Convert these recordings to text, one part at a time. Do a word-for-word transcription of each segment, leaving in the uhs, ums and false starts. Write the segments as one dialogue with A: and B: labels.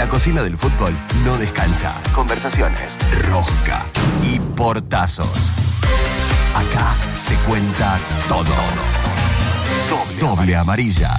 A: La cocina del fútbol no descansa. Conversaciones, rosca y portazos. Acá se cuenta todo. Doble, Doble amarilla.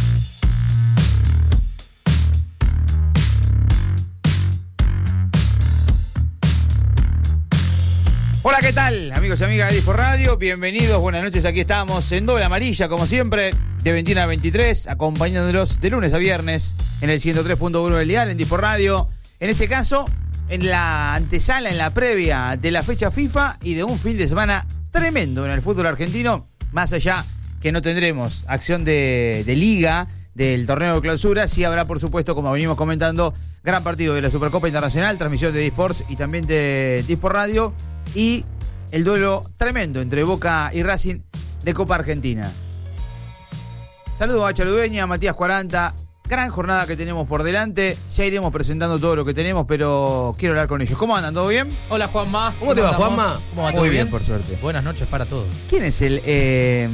B: Hola, ¿qué tal? Amigos y amigas de Dispor Radio, bienvenidos, buenas noches, aquí estamos en Doble Amarilla, como siempre, de veintiuno a veintitrés, acompañándolos de lunes a viernes en el ciento tres punto uno del dial, en Dispor Radio. En este caso, en la antesala, en la previa de la fecha FIFA y de un fin de semana tremendo en el fútbol argentino, más allá que no tendremos acción de, de liga, del torneo de clausura, sí habrá, por supuesto, como venimos comentando, gran partido de la Supercopa Internacional, transmisión de Disports y también de Dispor Radio, y el duelo tremendo entre Boca y Racing de Copa Argentina. Saludos a Chaludeña, a Matías cuarenta, gran jornada que tenemos por delante, ya iremos presentando todo lo que tenemos, pero quiero hablar con ellos. ¿Cómo andan? ¿Todo bien?
C: Hola, Juanma.
D: ¿Cómo te va, Juanma?
C: ¿Cómo va? ¿Todo
B: Muy
C: bien?
B: bien, por suerte.
C: Buenas noches para todos.
B: ¿Quién es el eh,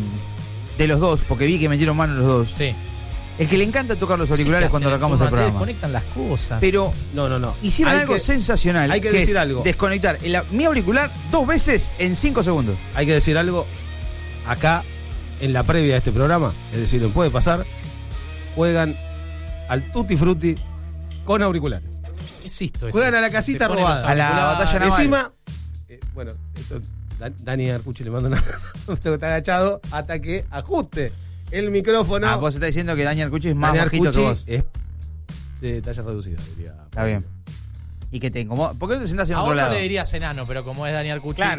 B: de los dos? Porque vi que metieron mano los dos.
C: Sí.
B: El que le encanta tocar los auriculares
C: Sí,
B: cuando arrancamos el programa.
C: Conectan las cosas.
B: Pero
D: No, no, no.
B: hicieron
D: Hay
B: algo
D: que-
B: sensacional.
D: hay que decir
B: es
D: algo.
B: desconectar el- mi auricular dos veces en cinco segundos.
D: Hay que decir algo. Acá, en la previa de este programa, es decir, en Puede Pasar, juegan al Tutti Frutti con auriculares.
C: Insisto.
D: Juegan a la casita
C: Se ponen los
D: robada.
B: A la
C: auriculares.
B: batalla naval.
D: Encima, eh, bueno, esto, Dan- Dani Arcucci le manda un abrazo. Usted está agachado hasta que ajuste el micrófono.
B: Ah, vos estás diciendo que Daniel Cucci es más
D: Dani
B: bajito
D: Arcucci
B: que vos.
D: es de talla reducida, diría.
B: Está bien. Y que te incomoda. ¿Por qué no te sentás en
C: A
B: otro
C: otro
B: lado?
C: le dirías enano, pero como es Daniel Cucci.
B: Claro.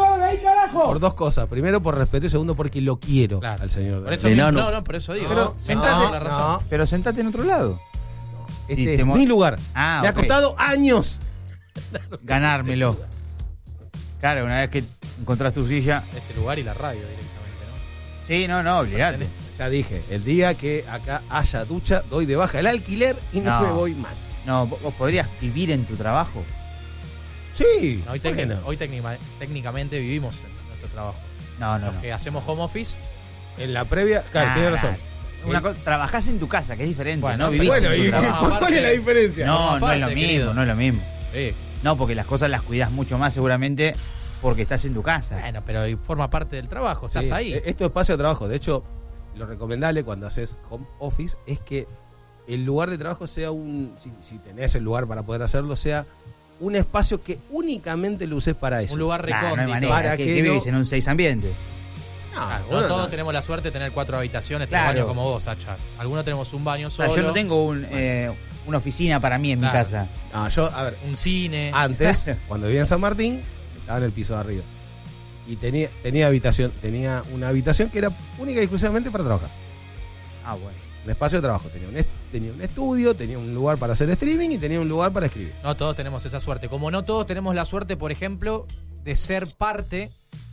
D: Por dos cosas. Primero, por respeto, y segundo, porque lo quiero
C: Claro.
D: al señor.
C: Por eso
D: Dani.
C: mismo,
B: enano.
C: no, no, por eso digo.
B: Pero
C: No,
B: sentate-
C: no, la razón.
D: no.
B: Pero sentate en otro lado.
D: Este
B: Sí,
D: es
B: te mo-
D: mi lugar.
B: Ah,
D: Me
B: ok.
D: ha costado años.
B: Ganármelo. Claro, una vez que encontrás tu silla.
C: Este lugar y la radio directamente, ¿no?
B: Sí, no, no, olvidate.
C: Tenés.
D: Ya dije, el día que acá haya ducha, doy de baja el alquiler y no,
B: No.
D: me voy más.
B: No, vos vos podrías vivir en tu trabajo.
D: Sí,
C: No, hoy
D: ¿por qué
C: técnic-
D: no?
C: hoy técnica- técnicamente vivimos en nuestro trabajo.
B: No, no,
C: Los
B: no.
C: que hacemos home office,
D: En la previa, claro,
B: Ah,
D: tiene razón.
B: Una cosa, trabajás en tu casa, que es diferente.
C: Bueno,
B: no
C: pero-
B: vivís
D: Bueno,
B: en tu
D: ¿y
B: trabajo.
C: aparte-
D: cuál es la diferencia?
B: No, no
C: aparte,
B: es lo mismo,
C: querido.
B: no es lo mismo.
C: eh,
B: No, porque las cosas las cuidás mucho más seguramente porque estás en tu casa.
C: bueno, pero forma parte del trabajo, estás
D: Sí,
C: ahí.
D: eh, Esto es espacio de trabajo. De hecho, lo recomendable cuando haces home office es que el lugar de trabajo sea un, si, si tenés el lugar para poder hacerlo, sea un espacio que únicamente lo uses para eso.
C: Un lugar
B: Nah, no hay
C: recóndito.
B: manera.
D: Para
B: ¿Qué,
D: que
B: qué
D: no-
B: vivís en un seis ambiente?
D: No,
C: Claro, no
D: bueno,
C: todos
D: no.
C: tenemos la suerte de tener cuatro habitaciones, tres
B: Claro.
C: baños como vos, Sacha. Algunos tenemos un baño
B: Ah,
C: solo,
B: yo no tengo un, eh, una oficina para mí en
C: Claro.
B: mi casa.
D: No, yo, a ver,
C: un cine.
D: antes, cuando vivía en San Martín, estaba en el piso de arriba. Y tenía, tenía habitación, tenía una habitación que era única y exclusivamente para trabajar.
B: Ah, bueno.
D: Un espacio de trabajo. Tenía un, est- tenía un estudio, tenía un lugar para hacer streaming y tenía un lugar para escribir.
C: No todos tenemos esa suerte. Como no todos tenemos la suerte, por ejemplo, de ser parte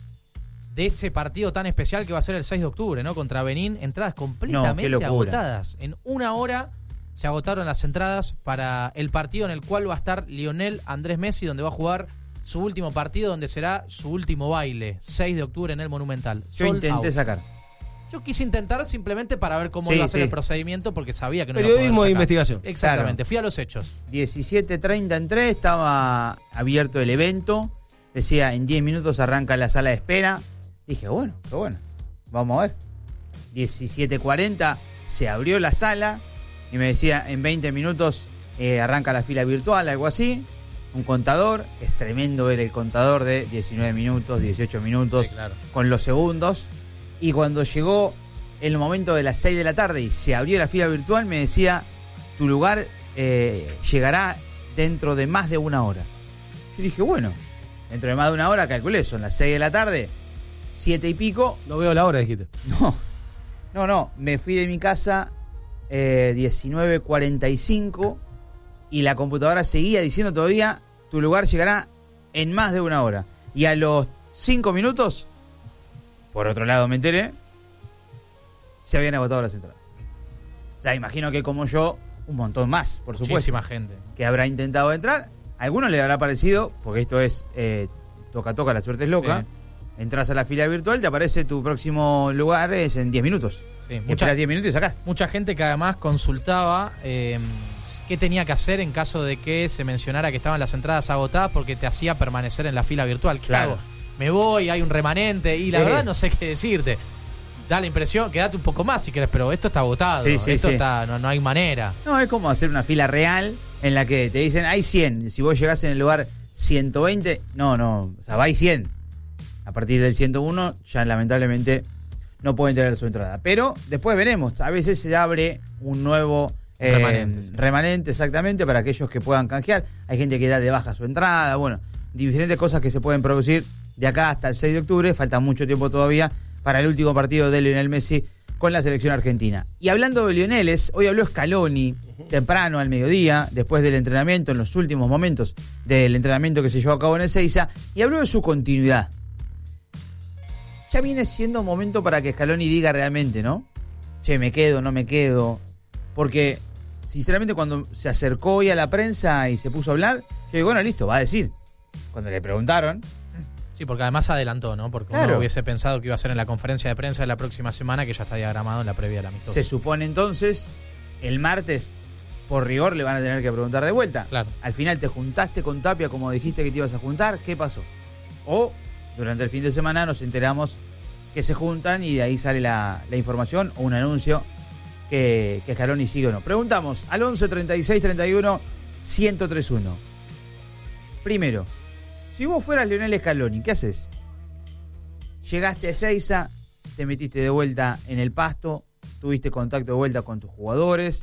C: de ese partido tan especial que va a ser el seis de octubre, ¿no? Contra Benín. Entradas completamente
B: locura.
C: agotadas. En una hora se agotaron las entradas para el partido en el cual va a estar Lionel Andrés Messi, donde va a jugar su último partido, donde será su último baile. seis de octubre en el Monumental.
B: Yo
C: Sold
B: intenté
C: out.
B: sacar.
C: Yo quise intentar simplemente para ver cómo
B: Sí,
C: iba a ser
B: sí.
C: el procedimiento, porque sabía que no iba a poder
D: Periodismo de
C: sacar.
D: investigación.
C: Exactamente,
B: Claro.
C: fui a los hechos.
B: diecisiete treinta entré, estaba abierto el evento. Decía, en diez minutos arranca la sala de espera. Dije, bueno, qué bueno. Vamos a ver. diecisiete cuarenta se abrió la sala y me decía, en veinte minutos eh, arranca la fila virtual, algo así. Un contador. Es tremendo ver el contador de diecinueve minutos, dieciocho minutos,
C: Sí, claro.
B: con los segundos. Y cuando llegó el momento de las seis de la tarde y se abrió la fila virtual, me decía, tu lugar eh, llegará dentro de más de una hora. Yo dije, bueno, dentro de más de una hora, calculé, son las seis de la tarde, siete y pico.
D: No veo la hora, dijiste.
B: No, no, no, me fui de mi casa eh, diecinueve cuarenta y cinco y la computadora seguía diciendo todavía, tu lugar llegará en más de una hora. Y a los cinco minutos, por otro lado me enteré, se habían agotado las entradas. O sea, imagino que como yo, un montón más, por supuesto,
C: Muchísima gente.
B: que habrá intentado entrar. A algunos le habrá parecido, porque esto es eh, toca, toca, la suerte es loca.
C: Sí.
B: Entras a la fila virtual, te aparece tu próximo lugar es en diez minutos.
C: Sí,
B: Y
C: mucha,
B: esperas diez minutos y sacás.
C: mucha gente que además consultaba eh, qué tenía que hacer en caso de que se mencionara que estaban las entradas agotadas porque te hacía permanecer en la fila virtual. ¿Qué
B: Claro.
C: hago? Me voy, hay un remanente y la
B: Eh.
C: verdad no sé qué decirte. Da la impresión, quédate un poco más si querés, pero esto está agotado.
B: Sí, sí,
C: esto
B: sí.
C: está, no, no hay manera.
B: No, es como hacer una fila real en la que te dicen hay cien. Si vos llegás en el lugar ciento veinte, no, no, o sea, va hay cien. A partir del ciento uno ya lamentablemente no pueden tener su entrada. Pero después veremos, a veces se abre un nuevo eh,
C: Remanente, sí.
B: remanente exactamente para aquellos que puedan canjear. Hay gente que da de baja su entrada, bueno, diferentes cosas que se pueden producir de acá hasta el seis de octubre. Falta mucho tiempo todavía para el último partido de Lionel Messi con la selección argentina. Y hablando de Lioneles, hoy habló Scaloni temprano al mediodía, después del entrenamiento, en los últimos momentos del entrenamiento que se llevó a cabo en el Ezeiza, y habló de su continuidad. Ya viene siendo momento para que Scaloni diga realmente, ¿no? Che, me quedo, no me quedo. Porque, sinceramente, cuando se acercó hoy a la prensa y se puso a hablar, yo digo, bueno, listo, va a decir. Cuando le preguntaron,
C: Sí, porque además adelantó, ¿no? Porque
B: Claro.
C: uno hubiese pensado que iba a ser en la conferencia de prensa de la próxima semana, que ya está diagramado en la previa de la amistosa.
B: se supone entonces, el martes, por rigor, le van a tener que preguntar de vuelta.
C: Claro.
B: Al final te juntaste con Tapia como dijiste que te ibas a juntar, ¿qué pasó? O durante el fin de semana nos enteramos que se juntan y de ahí sale la, la información o un anuncio que, que Scaloni sigue o no. Preguntamos al once treinta y seis treinta y uno ciento treinta y uno. Primero, si vos fueras Lionel Scaloni, ¿qué haces? Llegaste a Ezeiza, te metiste de vuelta en el pasto, tuviste contacto de vuelta con tus jugadores,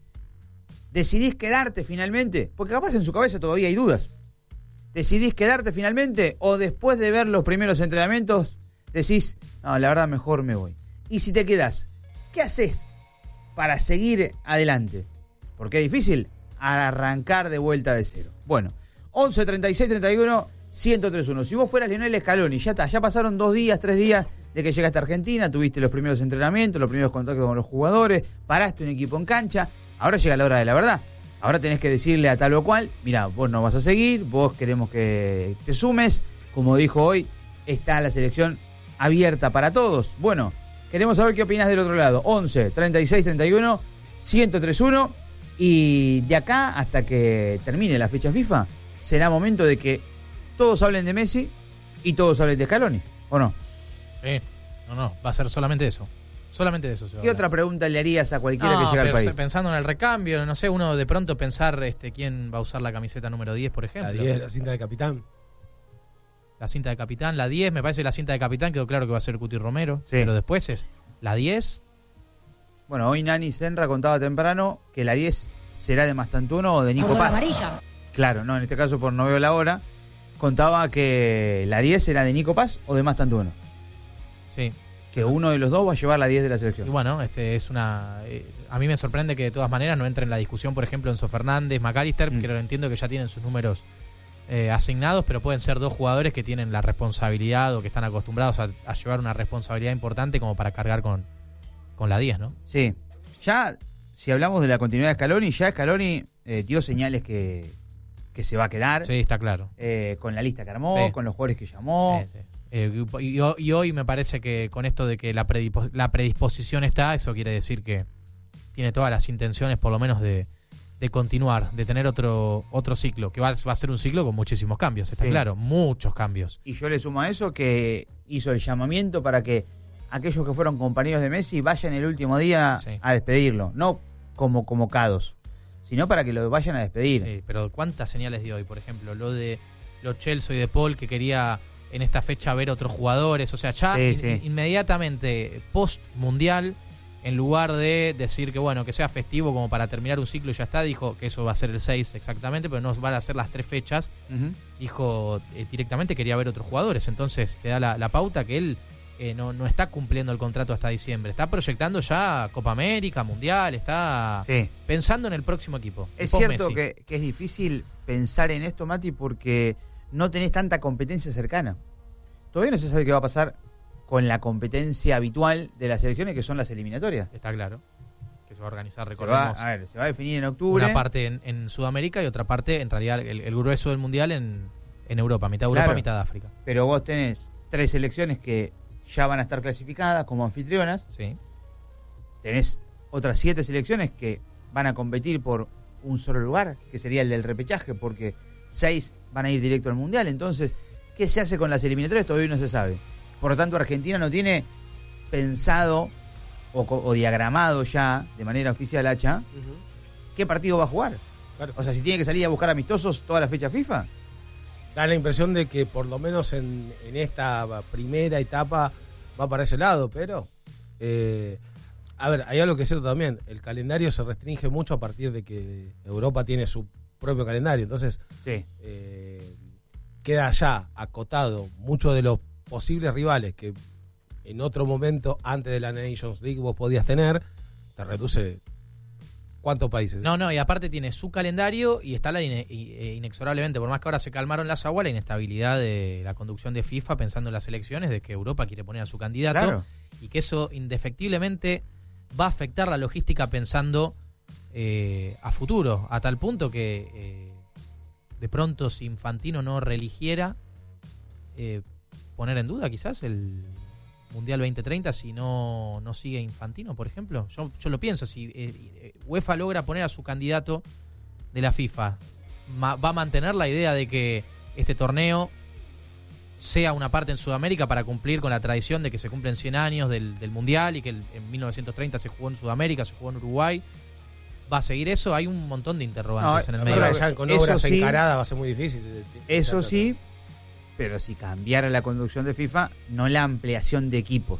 B: decidís quedarte finalmente, porque capaz en su cabeza todavía hay dudas. ¿Decidís quedarte finalmente o después de ver los primeros entrenamientos decís, no, la verdad mejor me voy? Y si te quedás, ¿qué haces para seguir adelante? Porque es difícil arrancar de vuelta de cero. Bueno, once treinta y seis treinta y uno ciento treinta y uno. Si vos fueras Lionel Scaloni, ya está, ya pasaron dos días, tres días de que llegaste a Argentina, tuviste los primeros entrenamientos, los primeros contactos con los jugadores, paraste un equipo en cancha, ahora llega la hora de la verdad. Ahora tenés que decirle a tal o cual, mira, vos no vas a seguir, vos queremos que te sumes, como dijo hoy, está la selección abierta para todos. Bueno, queremos saber qué opinás del otro lado. once treinta y seis treinta y uno ciento treinta y uno, y de acá hasta que termine la fecha FIFA será momento de que todos hablen de Messi y todos hablen de Scaloni, ¿o no?
C: Sí. No, no, va a ser solamente eso. Solamente de eso se va a
B: ¿Qué
C: hablar.
B: otra pregunta le harías a cualquiera
C: No,
B: que llegue al
C: pero
B: país?
C: pensando en el recambio, no sé, uno de pronto pensar este quién va a usar la camiseta número diez, por ejemplo.
D: La diez, la cinta de capitán.
C: La cinta de capitán, la diez, me parece que la cinta de capitán quedó claro que va a ser Cuti Romero,
B: Sí.
C: pero después es la diez.
B: Bueno, hoy Nani Senra contaba temprano que la diez será de Mastantuono o de Nico
E: Por la
B: Paz.
E: amarilla.
B: Claro, no, en este caso por no veo la hora, contaba que la diez era de Nico Paz o de Mastantuono.
C: Sí.
B: Que uno de los dos va a llevar la diez de la
C: Y
B: selección.
C: bueno, este es una eh, a mí me sorprende que de todas maneras no entre en la discusión, por ejemplo, Enzo Fernández, McAllister,
B: Mm.
C: que lo entiendo que ya tienen sus números eh, asignados, pero pueden ser dos jugadores que tienen la responsabilidad o que están acostumbrados a, a llevar una responsabilidad importante como para cargar con, con la diez, ¿no?
B: Sí. Ya, si hablamos de la continuidad de Scaloni, ya Scaloni eh, dio señales que, que se va a quedar.
C: Sí, está claro.
B: eh, con la lista que armó,
C: Sí.
B: con los jugadores que llamó.
C: Sí, sí. Eh, y, ho- y hoy me parece que con esto de que la, predispo- la predisposición está, eso quiere decir que tiene todas las intenciones por lo menos de, de continuar, de tener otro otro ciclo, que va, va a ser un ciclo con muchísimos cambios, está
B: Sí.
C: claro, muchos cambios.
B: Y yo le sumo a eso que hizo el llamamiento para que aquellos que fueron compañeros de Messi vayan el último día
C: Sí.
B: a despedirlo. No como convocados, sino para que lo vayan a despedir.
C: Sí, pero ¿cuántas señales dio hoy? Por ejemplo, lo de lo Chelsea y de Paul, que quería en esta fecha ver otros jugadores, o sea, ya
B: Sí,
C: in-
B: sí.
C: inmediatamente post-mundial, en lugar de decir que bueno, que sea festivo como para terminar un ciclo y ya está, dijo que eso va a ser el seis exactamente, pero no van a ser las tres fechas,
B: Ujú.
C: dijo eh, directamente quería ver otros jugadores, entonces te da la, la pauta que él eh, no, no está cumpliendo el contrato hasta diciembre, está proyectando ya Copa América, Mundial, está
B: Sí.
C: pensando en el próximo equipo.
B: Es
C: post
B: cierto
C: Messi.
B: que, que es difícil pensar en esto, Mati, porque no tenés tanta competencia cercana. Todavía no se sabe qué va a pasar con la competencia habitual de las selecciones, que son las eliminatorias.
C: Está claro que se va a organizar,
B: Se va,
C: recordemos,
B: a ver, se va a definir en octubre.
C: una parte en, en Sudamérica y otra parte, en realidad, el, el grueso del Mundial en, en Europa, mitad Europa,
B: Claro.
C: mitad África.
B: Pero vos tenés tres selecciones que ya van a estar clasificadas como anfitrionas.
C: Sí,
B: Tenés otras siete selecciones que van a competir por un solo lugar, que sería el del repechaje, porque seis van a ir directo al Mundial. Entonces, ¿qué se hace con las eliminatorias? Todavía no se sabe. Por lo tanto, Argentina no tiene pensado o, o diagramado ya, de manera oficial, Hacha, uh-huh. qué partido va a jugar. Claro. O sea, si tiene que salir a buscar amistosos toda la fecha FIFA.
D: Da la impresión de que por lo menos en, en esta primera etapa va para ese lado, pero... Eh, a ver, hay algo que es cierto también. El calendario se restringe mucho a partir de que Europa tiene su propio calendario. Entonces,
B: sí.
D: eh, queda ya acotado muchos de los posibles rivales que en otro momento, antes de la Nations League, vos podías tener. Te reduce... ¿Cuántos países?
C: No, no, y aparte tiene su calendario y está la ine- inexorablemente, por más que ahora se calmaron las aguas, la inestabilidad de la conducción de FIFA pensando en las elecciones, de que Europa quiere poner a su candidato,
B: claro.
C: y que eso indefectiblemente va a afectar la logística pensando eh, a futuro, a tal punto que eh, de pronto si Infantino no reeligiera, eh, poner en duda quizás el Mundial veinte treinta si no, no sigue Infantino, por ejemplo. Yo, yo lo pienso, si eh, UEFA logra poner a su candidato de la FIFA, ma, va a mantener la idea de que este torneo sea una parte en Sudamérica para cumplir con la tradición de que se cumplen cien años del, del Mundial y que el, en mil novecientos treinta se jugó en Sudamérica, se jugó en Uruguay. ¿Va a seguir eso? Hay un montón de interrogantes no, en el medio.
D: Ya con obras sí, encaradas va a ser muy difícil. De, de,
B: eso sí, pero si cambiara la conducción de FIFA, no la ampliación de equipos.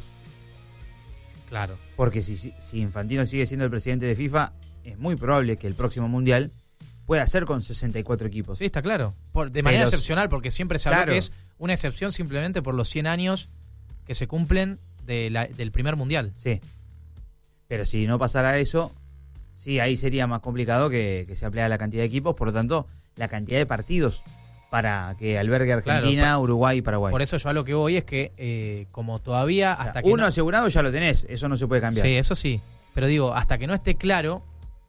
C: Claro.
B: Porque si, si Infantino sigue siendo el presidente de FIFA, es muy probable que el próximo Mundial pueda ser con sesenta y cuatro equipos.
C: Sí, está claro. Por, de manera
B: pero,
C: excepcional, porque siempre se habló
B: claro.
C: que es una excepción simplemente por los cien años que se cumplen de la, del primer Mundial.
B: Sí. Pero si no pasara eso, sí, ahí sería más complicado que, que se ampliara la cantidad de equipos, por lo tanto, la cantidad de partidos para que albergue Argentina, claro, Uruguay y Paraguay.
C: Por eso yo a lo que voy es que eh, como todavía hasta
B: o sea,
C: que
B: uno
C: no...
B: asegurado ya lo tenés, eso no se puede cambiar.
C: Sí, eso sí, pero digo, hasta que no esté claro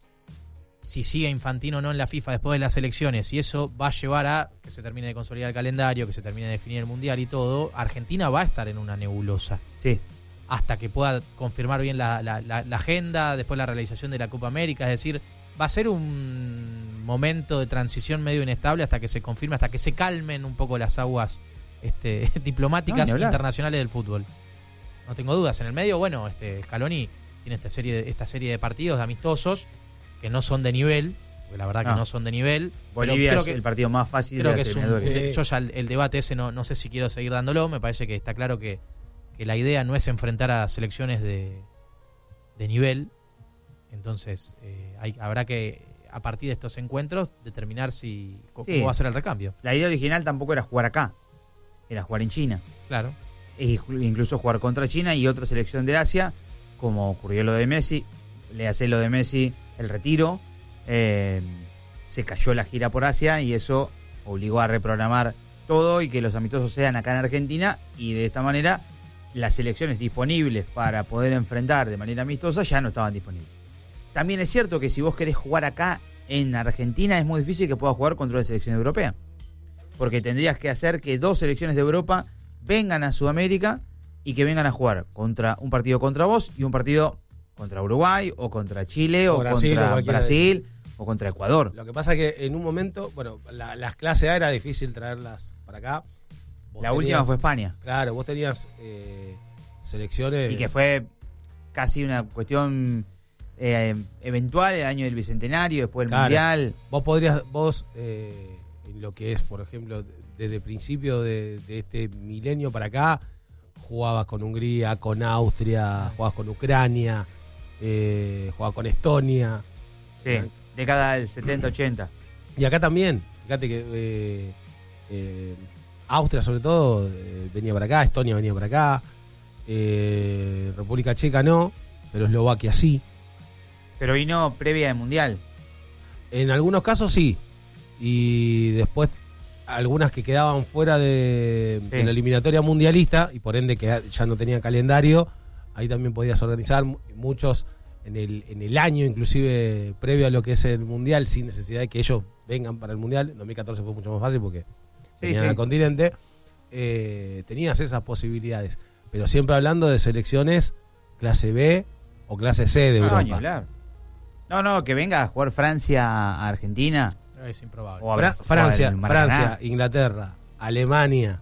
C: si sigue Infantino o no en la FIFA después de las elecciones, y eso va a llevar a que se termine de consolidar el calendario, que se termine de definir el Mundial y todo, Argentina va a estar en una nebulosa.
B: Sí.
C: Hasta que pueda confirmar bien la, la, la, la agenda, después la realización de la Copa América, es decir, va a ser un momento de transición medio inestable hasta que se confirme, hasta que se calmen un poco las aguas este, diplomáticas
B: no,
C: internacionales del fútbol. No tengo dudas. En el medio, bueno, este Scaloni tiene esta serie de, esta serie de partidos de amistosos que no son de nivel, porque la verdad no. que no son de nivel.
B: Bolivia
C: creo
B: es
C: que,
B: el partido más fácil
C: creo
B: de
C: que
B: las
C: es un,
B: eliminatorias.
C: Yo ya el, el debate ese no, no sé si quiero seguir dándolo, me parece que está claro que, que la idea no es enfrentar a selecciones de, de nivel. Entonces eh, hay, habrá que, a partir de estos encuentros, determinar si cómo sí. va a ser el recambio.
B: La idea original tampoco era jugar acá, era jugar en China.
C: Claro.
B: E incluso jugar contra China y otra selección de Asia, como ocurrió lo de Messi. Le hace lo de Messi el retiro, eh, se cayó la gira por Asia y eso obligó a reprogramar todo y que los amistosos sean acá en Argentina, y de esta manera las selecciones disponibles para poder enfrentar de manera amistosa ya no estaban disponibles. También es cierto que si vos querés jugar acá en Argentina es muy difícil que puedas jugar contra la selección europea, porque tendrías que hacer que dos selecciones de Europa vengan a Sudamérica y que vengan a jugar contra un partido contra vos y un partido contra Uruguay o contra Chile o, o Brasil, contra o Brasil de... o contra Ecuador.
D: Lo que pasa es que en un momento, bueno, la, las clases A era difícil traerlas para acá.
B: Vos la tenías, última fue España.
D: Claro, vos tenías eh, selecciones...
B: Y que fue casi una cuestión eh, eventual, el año del Bicentenario, después del claro. Mundial.
D: Vos podrías, vos, eh, en lo que es, por ejemplo, desde el principio de, de este milenio para acá, jugabas con Hungría, con Austria, jugabas con Ucrania... Eh, jugaba con Estonia.
B: Sí, década del setenta ochenta.
D: Y acá también, fíjate que eh, eh, Austria sobre todo eh, venía para acá, Estonia venía para acá, eh, República Checa no, pero Eslovaquia sí.
B: Pero vino previa al Mundial.
D: En algunos casos sí. Y después algunas que quedaban fuera de, sí. de la eliminatoria mundialista y por ende que ya no tenían calendario. Ahí también podías organizar muchos en el en el año, inclusive previo a lo que es el Mundial, sin necesidad de que ellos vengan para el Mundial. En dos mil catorce fue mucho más fácil porque
B: sí,
D: venían
B: sí.
D: al continente. Eh, tenías esas posibilidades, pero siempre hablando de selecciones clase B o clase C de
B: no,
D: Europa.
B: Ni hablar. No, no, que venga a jugar Francia a Argentina.
C: Es improbable.
B: O a
D: Fra-
B: Bras-
D: Francia,
B: o al Maracaná.
D: Francia, Inglaterra, Alemania,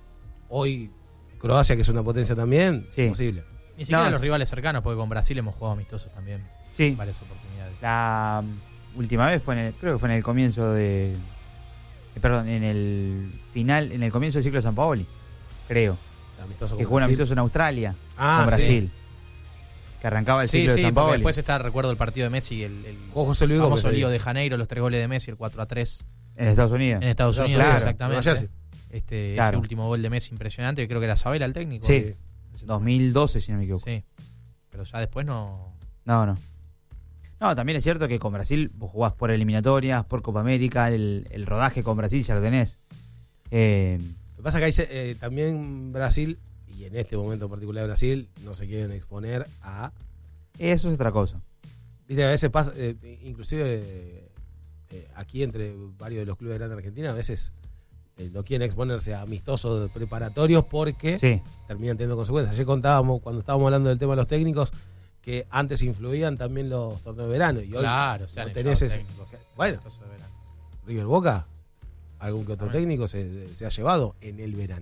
D: hoy Croacia, que es una potencia también,
B: Sí.
D: imposible.
C: Ni siquiera
B: No.
C: los rivales cercanos, porque con Brasil hemos jugado amistosos también.
B: Sí.
C: Varias oportunidades.
B: La um, última vez fue en el, creo que fue en el comienzo de, eh, perdón, en el final, en el comienzo del ciclo de San Paoli, creo,
D: Amistoso
B: que
D: con
B: jugó un
D: Brasil.
B: amistoso en Australia
D: Ah,
B: con
D: sí.
B: Brasil, que arrancaba el
C: Sí,
B: ciclo
C: sí,
B: de San
C: porque
B: Paoli.
C: después está, recuerdo el partido de Messi, el, el
D: Jugó José Luis
C: famoso
D: Gómez,
C: lío
D: ahí.
C: de Janeiro, los tres goles de Messi, el cuatro a tres
B: En Estados Unidos.
C: en Estados
D: Estados
C: Unidos,
B: Unidos,
C: exactamente.
D: Nueva Jersey.
C: Este,
B: Claro.
C: Ese último gol de Messi impresionante, que creo que era Sabela el técnico.
B: Sí, dos mil doce si no me equivoco.
C: Sí, pero ya después no...
B: No, no. No, también es cierto que con Brasil vos jugás por eliminatorias, por Copa América, el, el rodaje con Brasil ya lo tenés. Eh,
D: Lo que pasa es que ahí se- eh, también Brasil, y en este momento en particular Brasil, no se quieren exponer a...
B: eso es otra cosa.
D: Viste, a veces pasa, eh, inclusive eh, eh, aquí entre varios de los clubes grandes de Argentina, a veces eh, no quieren exponerse a amistosos preparatorios porque
B: Sí,
D: terminan teniendo consecuencias. Ayer contábamos, cuando estábamos hablando del tema de los técnicos, que antes influían también los torneos de verano. Y hoy
C: Claro, se han
D: no
C: echado
D: tenés ese-
C: técnicos.
D: Bueno,
C: Amistoso de verano.
D: River Boca, algún que otro
C: También.
D: técnico se, se ha llevado en el verano.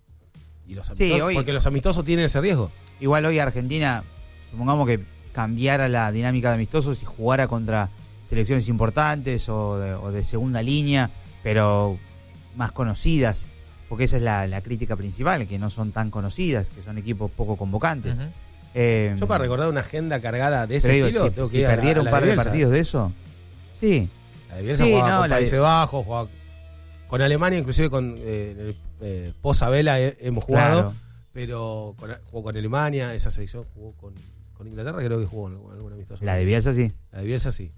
D: Y los
B: Sí,
D: amistosos,
B: hoy-
D: porque los amistosos tienen ese riesgo.
B: igual hoy Argentina, supongamos que cambiara la dinámica de amistosos y jugara contra selecciones importantes o de, o de segunda línea, pero más conocidas, porque esa es la, la crítica principal, que no son tan conocidas, que son equipos poco convocantes.
C: Ujú.
B: Eh,
D: Yo para recordar una agenda cargada de ese
B: pero digo,
D: estilo,
B: si,
D: tengo que
B: si
D: ir a la-
B: perdiera
D: a
B: un
D: la
B: par de
D: Bielsa.
B: partidos de eso, sí.
D: La de Bielsa
B: Sí,
D: jugaba
B: no,
D: con
B: la de-
D: Países Bajos, jugaba con Alemania, inclusive con eh, en el, eh, post-Abela he- hemos jugado,
B: Claro.
D: pero con, jugó con Alemania, esa selección jugó con, con Inglaterra, creo que jugó en algún, algún amistoso.
B: La de Bielsa sí.
D: La de Bielsa sí.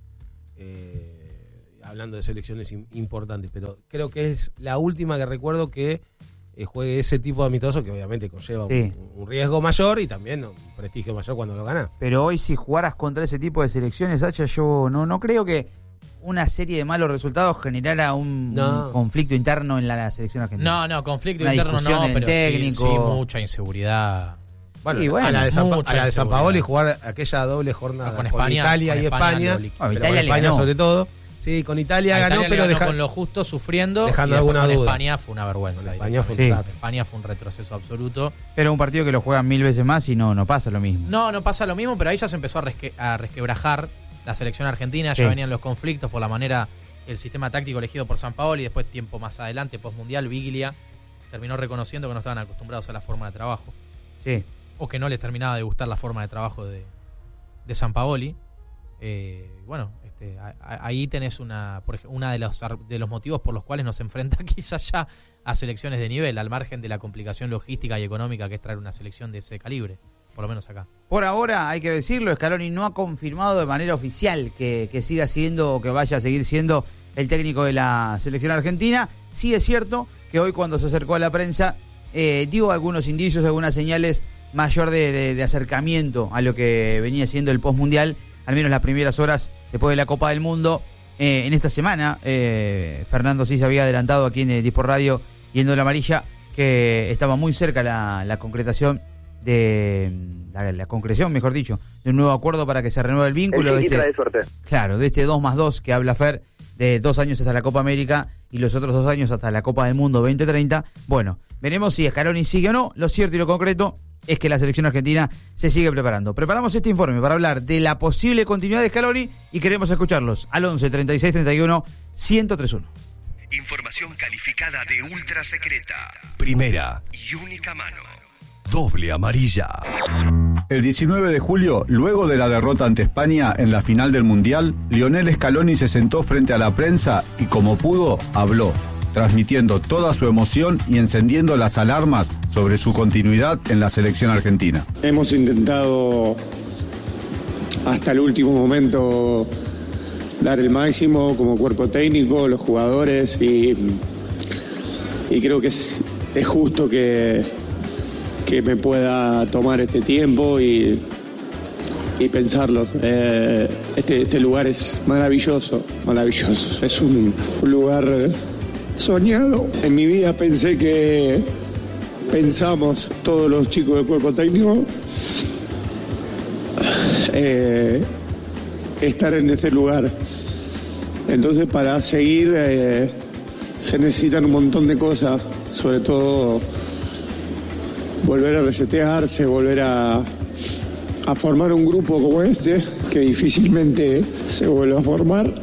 D: Eh, hablando de selecciones im- importantes, pero creo que es la última que recuerdo que eh, juegue ese tipo de amistoso, que obviamente conlleva
B: Sí.
D: un, un riesgo mayor y también un prestigio mayor cuando lo ganás.
B: Pero hoy si jugaras contra ese tipo de selecciones, Hacha, yo no, no creo que una serie de malos resultados generara un,
D: No.
B: un conflicto interno en la, la selección argentina.
C: No, no, conflicto
B: Una
C: interno
B: discusión
C: no,
B: en
C: pero sí-
B: técnico.
C: sí, mucha inseguridad.
D: Bueno,
B: Y bueno,
D: a la de San, Pa-
C: mucha
D: a la de San
C: inseguridad.
D: Paoli jugar aquella doble jornada
C: Con
D: con,
C: España,
D: Italia
C: con
D: y
C: España
D: España,
C: lo liquidó.
B: Bueno,
D: pero
B: Italia
D: con
B: le
D: España
B: ganó.
D: sobre todo. Sí, con Italia
C: A
D: ganó,
C: Italia le
D: pero
C: ganó
D: deja-
C: con lo justo sufriendo
D: dejando
C: y después
D: alguna
C: con
D: duda.
C: España fue una vergüenza.
D: Con España fue un
C: directamente.
D: desastre.
C: España fue un retroceso absoluto.
B: Pero un partido que lo juegan mil veces más y no, no pasa lo mismo.
C: No, no pasa lo mismo, pero ahí ya se empezó a, resque- a resquebrajar la selección argentina,
B: Sí.
C: ya venían los conflictos por la manera, el sistema táctico elegido por San Paoli, y después tiempo más adelante, postmundial, Biglia terminó reconociendo que no estaban acostumbrados a la forma de trabajo,
B: Sí.
C: o que no les terminaba de gustar la forma de trabajo de, de San Paoli. Eh, bueno, este, a- a- ahí tenés una, por ej- una de los, ar- de los motivos por los cuales nos enfrenta quizás ya a selecciones de nivel, al margen de la complicación logística y económica que es traer una selección de ese calibre, por lo menos acá.
B: Por ahora, hay que decirlo, Scaloni no ha confirmado de manera oficial que, que siga siendo o que vaya a seguir siendo el técnico de la selección argentina. Sí es cierto que hoy cuando se acercó a la prensa eh, dio algunos indicios, algunas señales mayor de, de- de acercamiento a lo que venía siendo el postmundial, al menos las primeras horas después de la Copa del Mundo. Eh, en esta semana, eh, Fernando sí se había adelantado aquí en eh, Dispor Radio yendo la amarilla, que estaba muy cerca la, la concretación de la, la concreción, mejor dicho, de un nuevo acuerdo para que se renueve el vínculo de
E: El
B: este,
E: trae suerte.
B: claro, de este dos más dos que habla Fer, de dos años hasta la Copa América y los otros dos años hasta la Copa del Mundo veinte treinta. Bueno, veremos si Scaloni sigue o no. Lo cierto y lo concreto es que la selección argentina se sigue preparando. Preparamos este informe para hablar de la posible continuidad de Scaloni y queremos escucharlos al once treinta y seis treinta y uno ciento treinta y uno.
A: Información calificada de ultra secreta. Primera y única mano. Doble amarilla.
F: El diecinueve de julio, luego de la derrota ante España en la final del Mundial, Lionel Scaloni se sentó frente a la prensa y como pudo, habló, transmitiendo toda su emoción y encendiendo las alarmas sobre su continuidad en la selección argentina.
G: Hemos intentado hasta el último momento dar el máximo como cuerpo técnico, los jugadores, y, y creo que es, es justo que, que me pueda tomar este tiempo y, y pensarlo. Eh, este, este lugar es maravilloso, maravilloso. Es un, un lugar soñado. En mi vida pensé que pensamos todos los chicos del cuerpo técnico eh, estar en ese lugar. Entonces, para seguir eh, se necesitan un montón de cosas, sobre todo volver a resetearse, volver a, a formar un grupo como este, que difícilmente se vuelve a formar.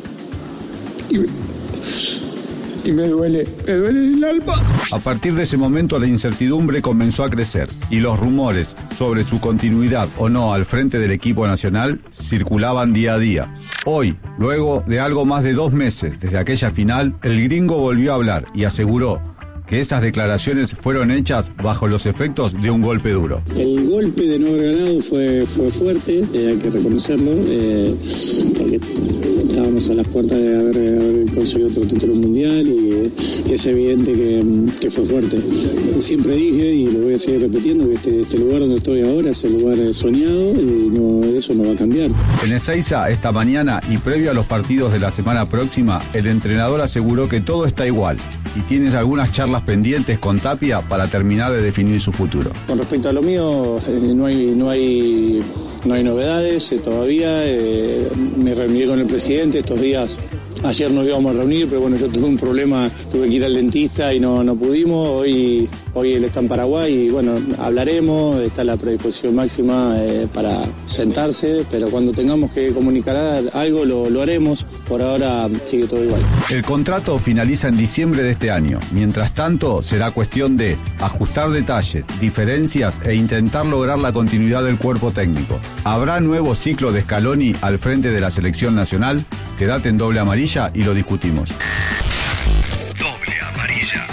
G: Y, y me duele, me duele el alma.
F: A partir de ese momento la incertidumbre comenzó a crecer y los rumores sobre su continuidad o no al frente del equipo nacional circulaban día a día. Hoy, luego de algo más de dos meses desde aquella final, el gringo volvió a hablar y aseguró que esas declaraciones fueron hechas bajo los efectos de un golpe duro.
E: El golpe de no haber ganado fue, fue fuerte, eh, hay que reconocerlo, eh, porque estábamos a las puertas de haber, haber conseguido otro título mundial y, eh, y es evidente que, que fue fuerte. Siempre dije, y lo voy a seguir repitiendo, que este, este lugar donde estoy ahora es el lugar soñado y no, eso no va a cambiar.
F: En Ezeiza, esta mañana y previo a los partidos de la semana próxima, el entrenador aseguró que todo está igual y tienes algunas charlas pendientes con Tapia para terminar de definir su futuro.
E: Con respecto a lo mío, eh, no hay no hay no hay novedades eh, todavía. Eh, me reuniré con el presidente estos días. Ayer nos íbamos a reunir, pero bueno, yo tuve un problema, tuve que ir al dentista y no, no pudimos. Hoy, hoy él está en Paraguay y bueno, hablaremos, está la predisposición máxima eh, para sentarse, pero cuando tengamos que comunicar algo lo, lo haremos. Por ahora sigue todo igual.
F: El contrato finaliza en diciembre de este año. Mientras tanto, será cuestión de ajustar detalles, diferencias e intentar lograr la continuidad del cuerpo técnico. ¿Habrá nuevo ciclo de Scaloni al frente de la selección nacional? Quédate en Doble Amarilla y lo discutimos.
A: Doble Amarilla.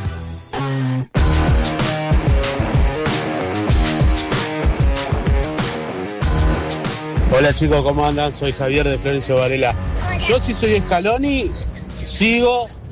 H: Hola chicos, ¿cómo andan? Soy Javier de Florencio Varela. Yo si soy Scaloni, sigo